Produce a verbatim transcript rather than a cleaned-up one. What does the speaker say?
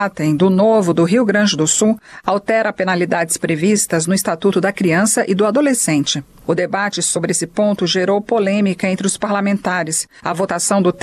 do Novo do Rio Grande do Sul altera penalidades previstas no Estatuto da Criança e do Adolescente. O debate sobre esse ponto gerou polêmica entre os parlamentares. A votação do